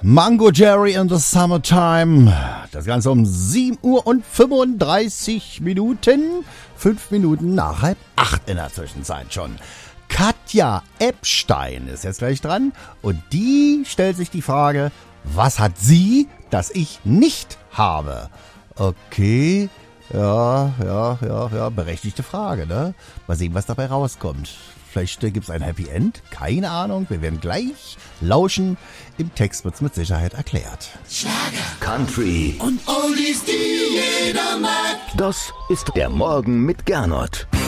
Mango Jerry in the Summertime. Das Ganze um 7 Uhr und 35 Minuten. 5 Minuten nach 7:30 in der Zwischenzeit schon. Katja Epstein ist jetzt gleich dran und die stellt sich die Frage, was hat sie, das ich nicht habe? Okay, ja, berechtigte Frage, ne? Mal sehen, was dabei rauskommt. Vielleicht gibt's ein Happy End, keine Ahnung. Wir werden gleich lauschen. Im Text wird's mit Sicherheit erklärt. Schlager, Country und Oldies, die jeder mag. Das ist der Morgen mit Gernot.